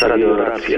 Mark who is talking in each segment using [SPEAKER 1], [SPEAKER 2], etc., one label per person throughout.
[SPEAKER 1] Радиорация.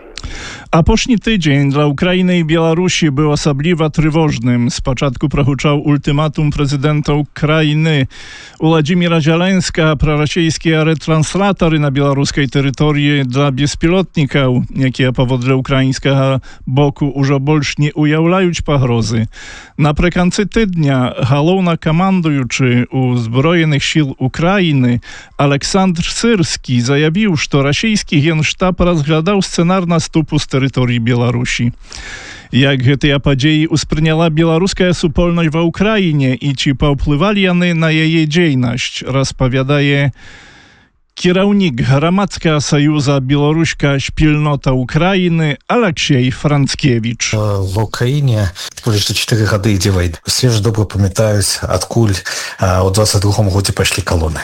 [SPEAKER 2] Апошні тыдзень для Украины и Беларуси был особливо тревожным. Спочатку прогучаў ультиматум президента Украины Владимира Зеленскага про российские ретранслаторы на белорусской территории для беспилотников, якія паводле украинского боку уже больше не уяўляюць пагрозы. Напрыканцы тыдня галоўнакамандуючы Узброеных сил Украины Александр Сырский заявил, что российский генштаб разглядал сценар наступу с территории Беларуси. Як гэтыя падзеі ўспрыняла беларуская супольнасць ва Украіне і ці паўплывалі яны на яе дзейнасць, распавядае кіраўнік грамадскага саюза беларуская спільнота Украіны Алексей Францкевич.
[SPEAKER 3] В Украине больше 4 гады ідзе вайна. Все ж добра памятаюць, адкуль у 22-м годзе пайшлі калоны.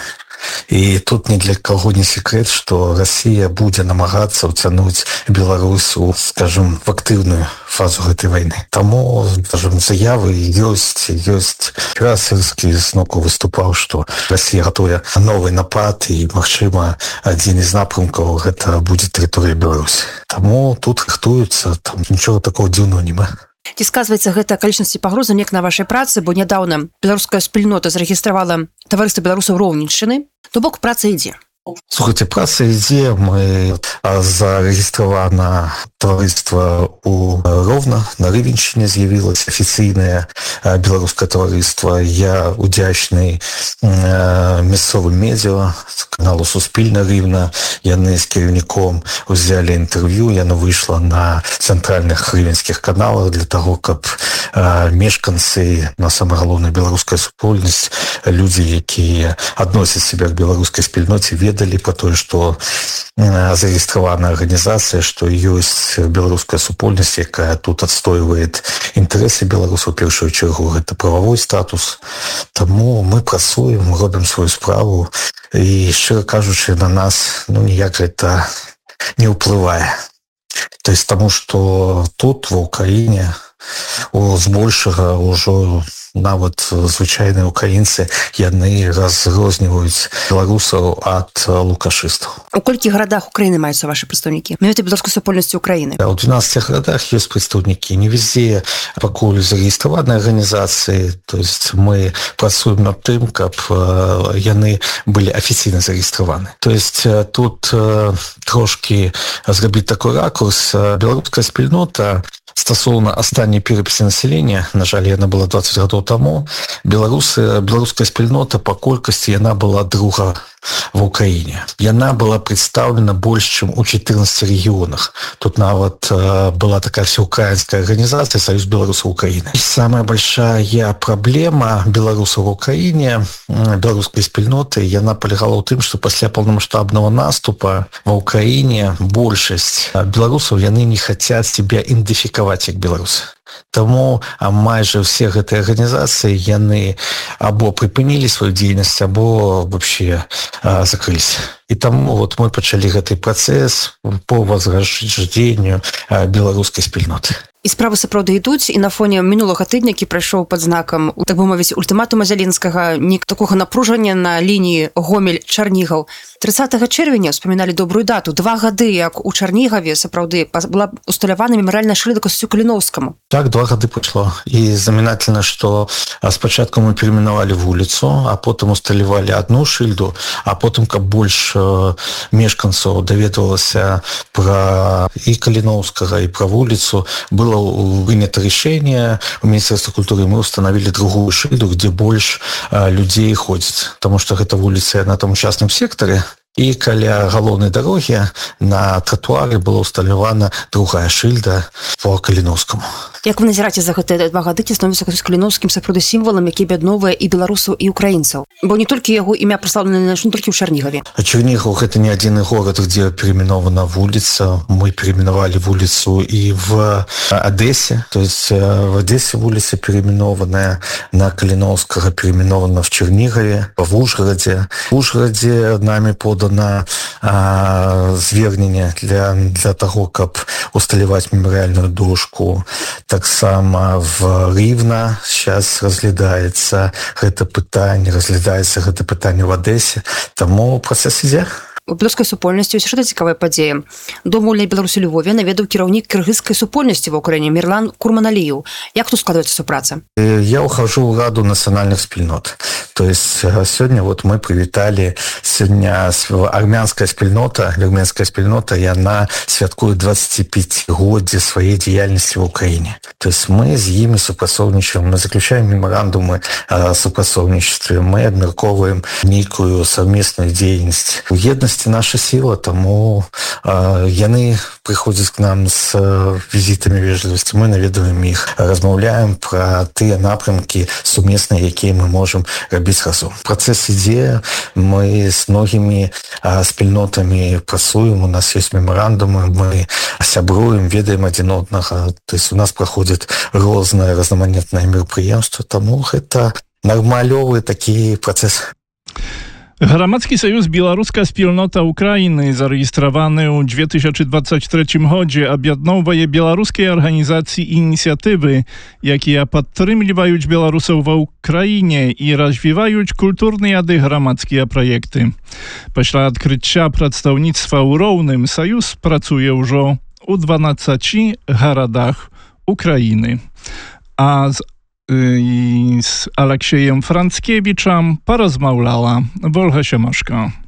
[SPEAKER 3] И тут ни для кого не секрет, что Россия будет намагаться утянуть Беларусь, скажем, в активную фазу этой войны. Тому, скажем, заявы есть. Раз Сырский снова выступал, что Россия готовит новый напад, и, махчима, один из напрямков это будет территория Беларуси. Тому тут рыхтуются, там ничего такого дивного нема.
[SPEAKER 4] Ці сказваецца гэта акалічнасці пагрозы нек на вашай працы, бо нядаўна беларуская спільнота зарэгістравала таварыства беларусаў Роўненшчыны, то бок праца ідзе.
[SPEAKER 3] Слушайте, праца ідзе, мы зарэгістравана таварыства у Ровно, на Рывеншчыне з'явілася афіцыйнае беларускае таварыства. Я удзячны мясцовым медіа, каналу Суспільна Рівна. Яны з кіраўніком узялі інтэрв'ю, яно выйшла на цэнтральных рывенскіх каналах для таго, каб мешканцы, на самая галоўная беларуская супольнасць, людзі, якія адносяць сябе к беларускай спільноце, ведалі про то, что зарегистрирована организация, что есть белорусская супольность, якая тут отстаивает интересы белорусов, в первую очередь, это правовой статус. Тому мы працуем, робим свою справу, и, щиро кажучи, на нас, ніяк это не уплывае. То есть тому, что тут, в Украине, збольшага ўжо нават звычайныя украінцы яны разрозніваюць беларусаў ад лукашыстаў.
[SPEAKER 4] У колькіх гарадах Украіны маюцца ваши прадстаўнікі? Менавіта беларускай супольнасці Украіны?
[SPEAKER 3] У 12 гарадах ёсць прадстаўнікі. Не везде пакуль зарэгістраваныя арганізацыі. То есть мы працуем над тым, каб яны былі афіцыйна зарэгістраваны. То есть тут трошки зрабіць такой ракурс. Беларуская спільнота стасоўна астанняй перапіси населения, на жаль, яна была 20 гадоў таму, беларуская спільнота по колькасці яна была друга в Украине. Яна была представлена больше, чем у 14 регионах. Тут нават была такая всеукраинская организация Союз белорусов Украины. И самая большая проблема белорусов в Украине, белорусской спільноты, яна полягала ў тым, что после полномасштабного наступа в Украине большасць белорусов яны не хотят себя идентификовать как белорусы. Тому майже все гэтыя арганізацыі яны або прыпынілі сваю дзейнасць, або вообще закрылись. И таму вот мы пачалі гэты працэс по возрождению беларускай спільноты.
[SPEAKER 4] І справы сапраўды ідуць, і на фоне мінулага тыдня, які прайшоў пад знакам, так бы мовіць, ультыматума Зеленскага, ні такога напружання на лініі Гомель-Чарнігаў. 30 чэрвеня ўспаміналі добрую дату. 2 гады, як у Чарнігаве сапраўды была усталявана мемарыяльная шыльда Касцю Каліноўскаму.
[SPEAKER 3] Так, 2 гады прошло. И знаменательно, что спочатку мы переименовали вулицу, а потом усталявали одну шильду, а потом, как больше мешканцев доведывалось про и Калиновского, и про вулицу, было принято решение в Министерстве культуры, мы установили другую шильду, где больше людей ходит. Потому что эта улица на том частном секторе, и каля галоўнай дарогі на тротуары была усталявана другая шыльда по Каліновскаму.
[SPEAKER 4] Як вы назіраце за гэтыя 2 гады, ці становіцца Каліновскім сапраўды сімвалам, які аб'ядноўвае і беларусаў, і украінцаў? Бо не толькі яго імя праслаўлена не толькі ў Чарнігаве.
[SPEAKER 3] А Чернигов — это не один город, где переименована улица. Мы переименовали улицу и в Одессе. То есть в Одессе улица переименованная, на Калиновского переименована в Чернигове, в Ужгороде. В Ужгороде нами подано звернення для того, каб усталяваць меморіальную дошку. Таксама в Рівна сейчас разглядаецца гэта пытанне в Одессе. Таму працэс ідзе.
[SPEAKER 4] у беларускай супольнасці ёсць яшчэ цікавая падзея. Дом вольнай Беларусі ў Львове наведаў кіраўнік кыргызскай супольнасці ва ўкраіне Мирлан Курманалиев. Як тут складывается супраца?
[SPEAKER 3] Я ухожу в Раду национальных спільнот. То есть сегодня вот мы привітали, сегодня армянская спільнота, и она святкует 25-годие своей деятельности в Украине. То есть мы с ними супрацоўнічаем, мы заключаем меморандумы о супрацоўнічестве, мы абмяркоўваем нейкую совместную деятельность. В едности наша сила, тому яны приходят к нам с визитами вежливости, мы наведываем их, размаўляем про те напрямки суместные, якія мы можем робить разом. Процесс ідзе, мы с многими спільнотами працуем, у нас есть меморандумы, мы сябруем, ведаем адзін однага, то есть у нас проходит разноманітнае мерапрыемства, тому это нармалёвы такі працэс.
[SPEAKER 2] Грамадскі саюз «Беларуская спільнота Украіны», зарэгістраваны ў 2023 годзе, аб'ядноўвае беларускія арганізацыі і ініцыятывы, якія падтрымліваюць беларусаў ва ўкраіне і развіваюць культурныя ды грамадскія праекты. Пасля адкрыцця прадстаўніцтва ў Роўным саюз працуе ўжо ў 12 гарадах Украіны. А z Aleksiejem Franckiewicza porozmawiała Wolga Siemaszka.